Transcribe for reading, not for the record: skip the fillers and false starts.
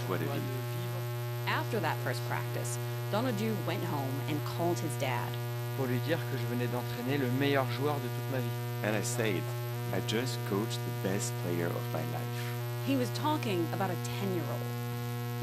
joie de vivre. After that first practice, Donadieu went home and called his dad. Pour lui dire que je venais d'entraîner le meilleur joueur de toute ma vie. And I said, I just coached the best player of my life. He was talking about a 10-year-old.